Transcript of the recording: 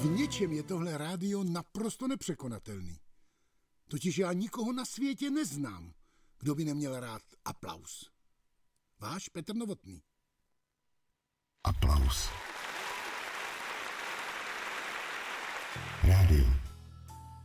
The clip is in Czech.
V něčem je tohle rádio naprosto nepřekonatelný. Totiž já nikoho na světě neznám, kdo by neměl rád aplaus. Váš Petr Novotný. Aplaus. Rádio.